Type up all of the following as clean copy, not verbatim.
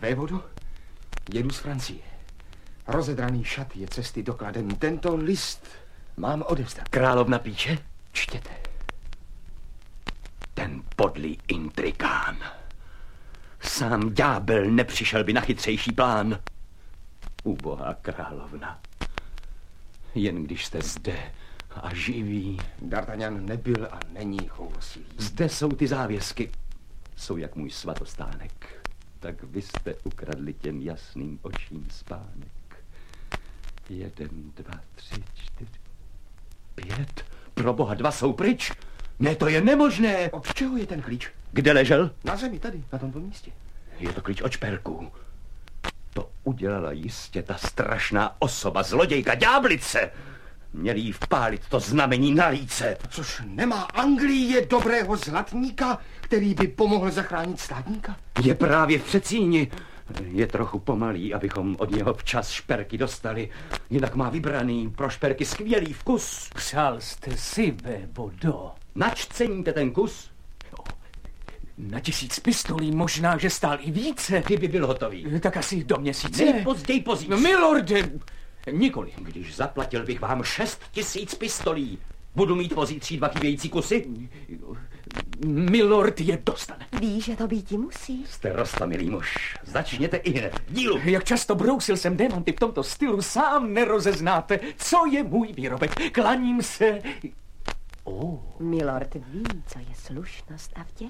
Vévodo, jedu z Francie. Rozedraný šat je cesty dokladem. Tento list mám odevzdat. Královna píše? Čtěte. Ten podlý intrikán. Sám ďábel nepřišel by na chytřejší plán. Ubohá královna. Jen když jste zde a živí. D'Artagnan nebyl a není choulosivý. Zde jsou ty závěsky. Jsou jak můj svatostánek. Tak vy jste ukradli těm jasným očím spánek. 1, 2, 3, 4, 5. Proboha, 2 jsou pryč. Ne, to je nemožné. Od čeho je ten klíč? Kde ležel? Na zemi, tady, na tomto místě. Je to klíč od šperků. To udělala jistě ta strašná osoba, zlodějka, ďáblice. Měli jí vpálit to znamení na líce. Což nemá Anglie dobrého zlatníka, který by pomohl zachránit státníka? Je právě v předsíni. Je trochu pomalý, abychom od něho včas šperky dostali. Jinak má vybraný pro šperky skvělý vkus. Přál jste si, Vévodo. Nač ceníte ten kus? Na 1000 pistolí, možná, že stál i více. Kdyby byl hotový. Tak asi do měsíce. Nejpozději pozítří. No, milorde, nikoli. Když zaplatil bych vám 6 000 pistolí, budu mít pozítří 2 chybějící kusy? Milord je dostane. Víš, že to býti musí. Jste roztomilý muž. Začněte i hned. Dílu. Jak často brousil jsem démanty v tomto stylu, sám nerozeznáte, co je můj výrobek. Klaním se. Milord ví, co je slušnost a vděk.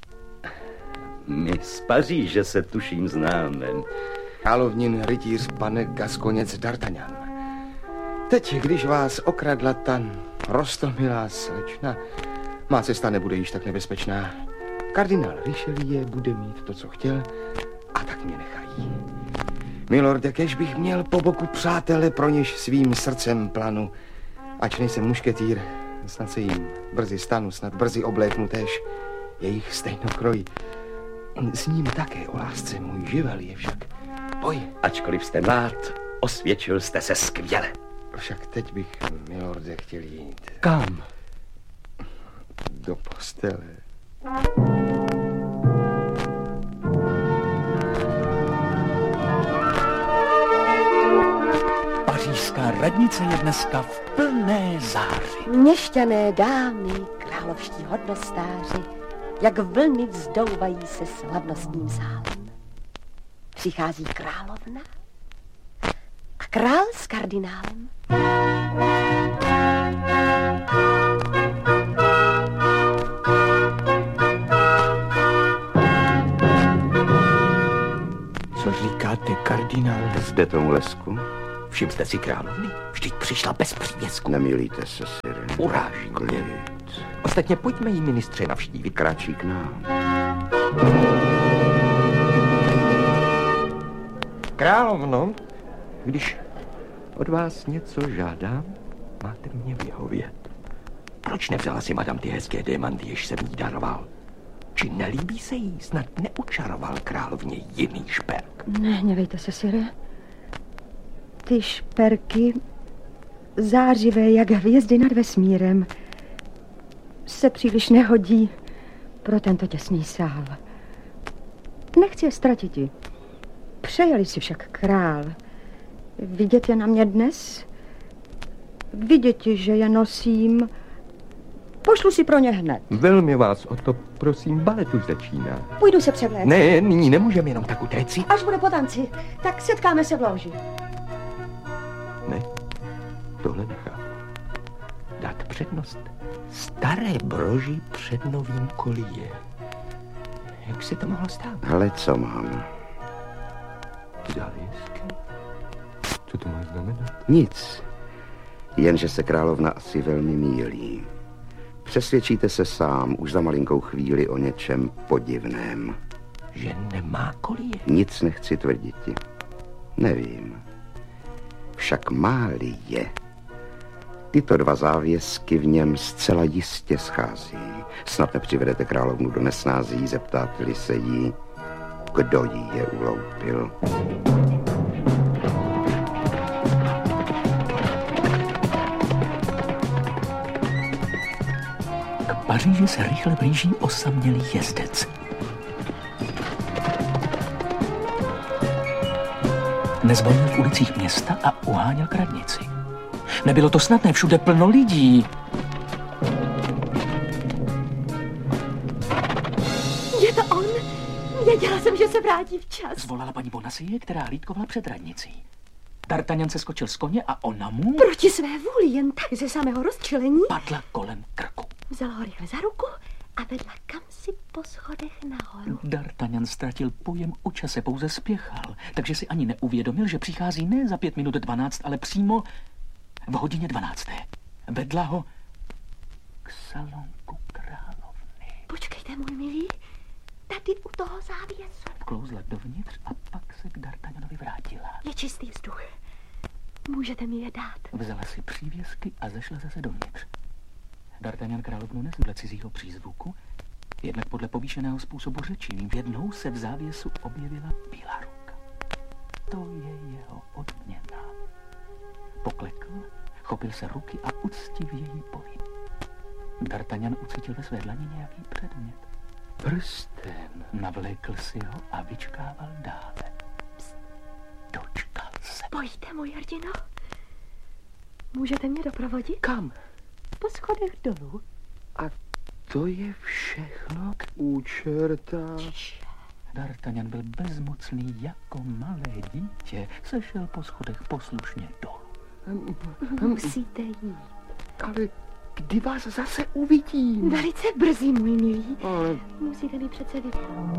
My z Paříže se tuším známe. Královnin rytíř pane Gaskoněc D'Artagnan. Teď, když vás okradla ta roztomilá slečna, má cesta nebude již tak nebezpečná. Kardinál Richelieu bude mít to, co chtěl, a tak mě nechají. Milorde, kež bych měl po boku přátele, pro něž svým srdcem planu. Ač nejsem mušketýr, snad se jim brzy stanu, snad brzy obléknu též jejich stejnokroj. S ním také o lásce můj živel je však boj. Ačkoliv jste mlád, osvědčil jste se skvěle. Však teď bych, milorde, chtěl jít. Kam? Do postele. Pařížská radnice je dneska v plné záři. Měšťané, dámy, královští hodnostáři, jak vlny vzdouvají se slavnostním sálem. Přichází královna a král s kardinálem. Co říkáte, kardinál? Zde tomu lesku? Všim jste si královny? Vždyť přišla bez přívěsku. Nemýlíte se, Sire. Uráží mě. Klid. Ostatně pojďme jí, ministře, navštívit. Kráčí k nám. Královno, když od vás něco žádám, máte mě vyhovět. Proč nevzala si madam ty hezké démanty, jež jsem jí daroval? Či nelíbí se jí? Snad neučaroval královně jiný šperk? Nehněvejte se, Sire. Ty šperky, zářivé jak hvězdy nad vesmírem, se příliš nehodí pro tento těsný sál. Nechci je ztratiti. Přejeli si však král. Vidět je na mě dnes? Vidět, že je nosím. Pošlu si pro ně hned. Velmi vás o to prosím, balet už začíná. Půjdu se převléct. Ne, nyní nemůžeme jenom tak utéct si. Až bude po tanci, tak setkáme se v loži. Ne, tohle nechápu. Dát přednost staré broži před novým kolíje. Jak se to mohlo stát? Hele, co mám? Závěsky? Co to má znamenat? Nic. Jenže se královna asi velmi mýlí. Přesvědčíte se sám už za malinkou chvíli o něčem podivném. Že nemá kolíje? Nic nechci tvrditi. Nevím. Však máli je. Tyto 2 závěsky v něm zcela jistě schází. Snad nepřivedete královnu do nesnází, zeptáte-li se jí, kdo jí je uloupil. K Paříži se rychle blíží osamělý jezdec. Nezvolnil v ulicích města a uháněl k radnici. Nebylo to snadné, všude plno lidí. Je to on? Věděla jsem, že se vrátí včas. Zvolala paní Bonacieux, která hlídkovala před radnicí. D'Artagnan se skočil z koně a ona mu... Proti své vůli, jen tak ze samého rozčilení. Padla kolem krku. Vzala ho rychle za ruku a vedla kamsi po schodech nahoru. D'Artagnan ztratil pojem o čase, pouze spěchal, takže si ani neuvědomil, že přichází ne za 5 minut 12, ale přímo v hodině 12. Vedla ho k salonku královny. Počkejte, můj milý, tady u toho závěsu. Vklouzla dovnitř a pak se k D'Artagnanovi vrátila. Je čistý vzduch. Můžete mi je dát. Vzala si přívěsky a zešla zase dovnitř. D'Artagnan královnu nesl dle cizího přízvuku, jednak podle povýšeného způsobu řečí. Jednou se v závěsu objevila bílá ruka. To je jeho odměna. Poklekl, chopil se ruky a uctivě jí povídal. D'Artagnan ucítil ve své dlani nějaký předmět. Prsten. Navlékl si ho a vyčkával dále. Pst. Dočkal se. Pojďte, můj hrdino. Můžete mě doprovodit? Kam? Po schodech dolů. A to je všechno u čerta. D'Artagnan byl bezmocný jako malé dítě. Sešel po schodech poslušně dolů. Musíte jít. Ale kdy vás zase uvidím? Velice brzy, můj milý. Ale... Musíte mi přece vypnout.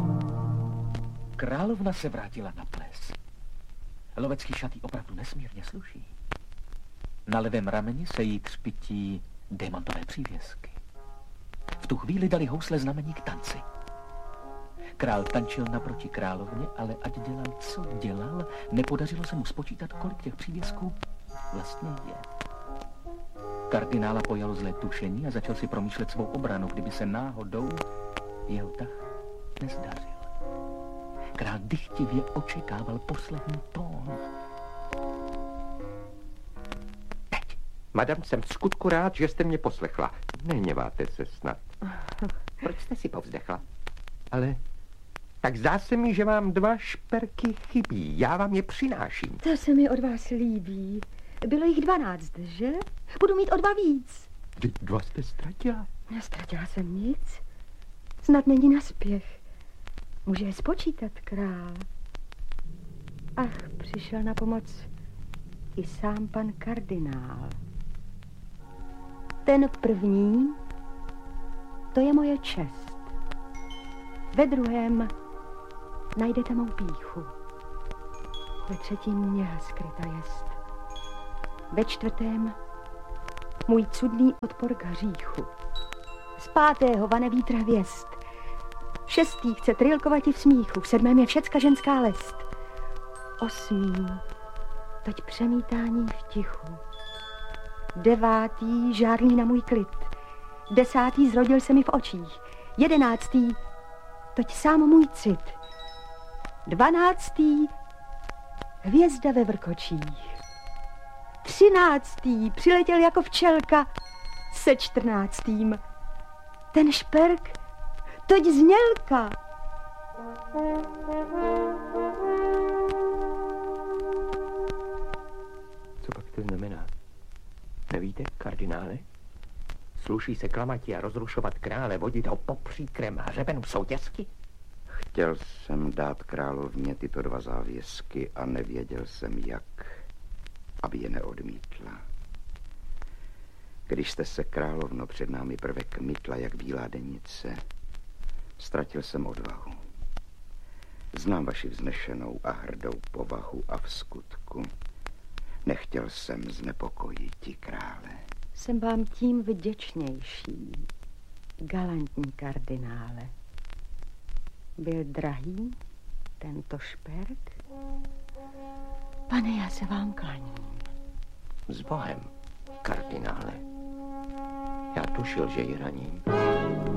Královna se vrátila na ples. Lovecký šat jí opravdu nesmírně sluší. Na levém rameni se jí třpytí démontové přívěsky. V tu chvíli dali housle znamení k tanci. Král tančil naproti královně, ale ať dělal, co dělal, nepodařilo se mu spočítat, kolik těch přívěsků vlastně je. Kardinála pojalo zlé tušení a začal si promýšlet svou obranu, kdyby se náhodou jeho tah nezdařil. Král dychtivě očekával poslední tón. Teď. Madam, jsem v skutku rád, že jste mě poslechla. Nehněváte se snad. Proč jste si povzdechla? Ale tak zdá se mi, že vám 2 šperky chybí. Já vám je přináším. To se mi od vás líbí. Bylo jich 12, že? Budu mít o 2 víc. 2 jste ztratila? Nestratila jsem nic. Snad není naspěch. Může je spočítat, král. Ach, přišel na pomoc i sám pan kardinál. Ten první, to je moje čest. Ve druhém najdete mou pýchu. Ve třetím měha skryta jest. Ve čtvrtém můj cudný odpor k hříchu. Z 5. vane vítr hvězd. 6. chce trilkovati v smíchu. V 7. je všecka ženská lest. 8. teď přemítání v tichu. 9. žárlí na můj klid. 10. zrodil se mi v očích. 11. toť sám můj cit. 12. hvězda ve vrkočích. 13. přiletěl jako včelka se 14. ten šperk, toť znělka. Co pak to znamená? Nevíte, kardinále? Sluší se klamati a rozrušovat krále, vodit ho po příkrém hřebenu soutězky? Chtěl jsem dát královně tyto 2 závěsky a nevěděl jsem jak, aby je neodmítla. Když jste se, královno, před námi prve kmitla jak bílá denice, ztratil jsem odvahu. Znám vaši vznešenou a hrdou povahu a v skutku nechtěl jsem znepokojiti krále. Jsem vám tím vděčnější, galantní kardinále. Byl drahý tento šperk? Pane, já se vám klaním. S Bohem, kardinále. Já tušil, že ji raním.